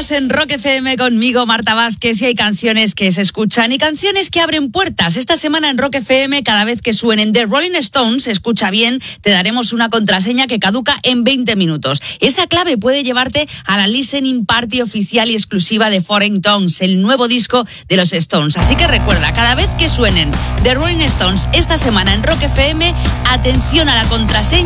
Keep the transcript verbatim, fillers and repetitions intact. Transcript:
Estás en Rock F M conmigo, Marta Vázquez, y hay canciones que se escuchan y canciones que abren puertas. Esta semana en Rock F M, cada vez que suenen The Rolling Stones, escucha bien, te daremos una contraseña que caduca en veinte minutos. Esa clave puede llevarte a la listening party oficial y exclusiva de Foreign Tongues, el nuevo disco de los Stones. Así que recuerda, cada vez que suenen The Rolling Stones esta semana en Rock F M, atención a la contraseña